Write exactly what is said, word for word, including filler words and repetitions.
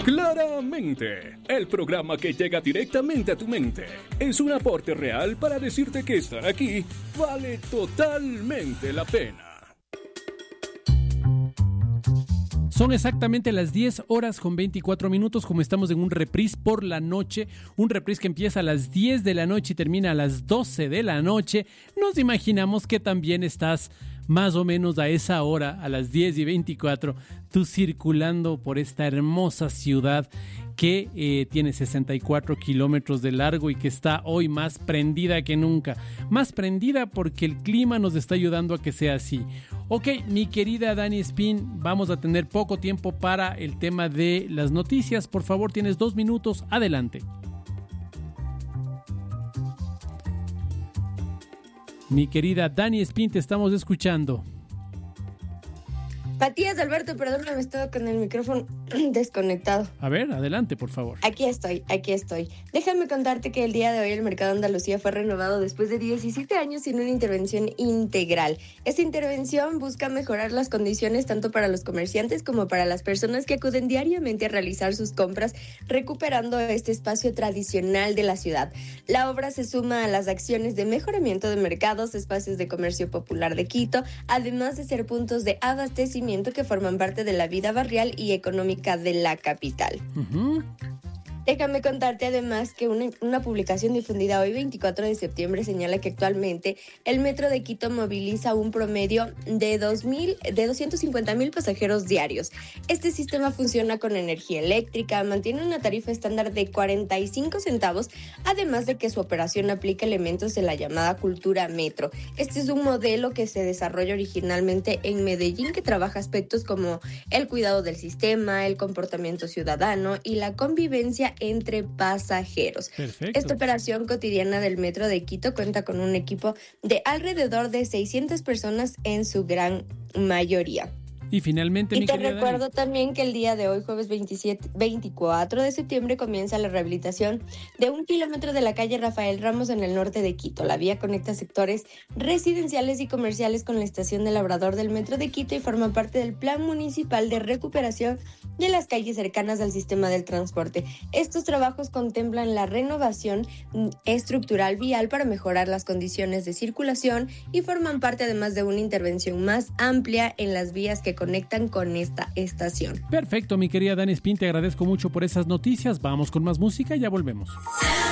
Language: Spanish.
Claramente, el programa que llega directamente a tu mente es un aporte real para decirte que estar aquí vale totalmente la pena. Son exactamente las diez horas con veinticuatro minutos, como estamos en un reprise por la noche, un reprise que empieza a las diez de la noche y termina a las doce de la noche. Nos imaginamos que también estás más o menos a esa hora, a las diez y veinticuatro, tú circulando por esta hermosa ciudad que eh, tiene sesenta y cuatro kilómetros de largo y que está hoy más prendida que nunca. Más prendida porque el clima nos está ayudando a que sea así. Ok, mi querida Dani Spin, vamos a tener poco tiempo para el tema de las noticias. Por favor, tienes dos minutos, adelante. Mi querida Dani Spin, te estamos escuchando. Matías Alberto, perdóname, estaba con el micrófono desconectado. A ver, adelante, por favor. Aquí estoy, aquí estoy. Déjame contarte que el día de hoy el mercado de Andalucía fue renovado después de diecisiete años sin una intervención integral. Esta intervención busca mejorar las condiciones tanto para los comerciantes como para las personas que acuden diariamente a realizar sus compras, recuperando este espacio tradicional de la ciudad. La obra se suma a las acciones de mejoramiento de mercados, espacios de comercio popular de Quito, además de ser puntos de abastecimiento que forman parte de la vida barrial y económica de la capital. Uh-huh. Déjame contarte además que una, una publicación difundida hoy veinticuatro de septiembre señala que actualmente el Metro de Quito moviliza un promedio de, dos mil, de doscientos cincuenta mil pasajeros diarios. Este sistema funciona con energía eléctrica, mantiene una tarifa estándar de cuarenta y cinco centavos, además de que su operación aplica elementos de la llamada cultura metro. Este es un modelo que se desarrolla originalmente en Medellín, que trabaja aspectos como el cuidado del sistema, el comportamiento ciudadano y la convivencia entre pasajeros. Perfecto. Esta operación cotidiana del Metro de Quito cuenta con un equipo de alrededor de seiscientas personas en su gran mayoría. Y finalmente, y mi te querida recuerdo Dani, también que el día de hoy, jueves veintisiete, veinticuatro de septiembre, comienza la rehabilitación de un kilómetro de la calle Rafael Ramos en el norte de Quito. La vía conecta sectores residenciales y comerciales con la estación de Labrador del Metro de Quito y forma parte del Plan Municipal de Recuperación de las calles cercanas al sistema del transporte. Estos trabajos contemplan la renovación estructural vial para mejorar las condiciones de circulación y forman parte además de una intervención más amplia en las vías que conectan con esta estación. Perfecto, mi querida Dani Spin, te agradezco mucho por esas noticias. Vamos con más música y ya volvemos.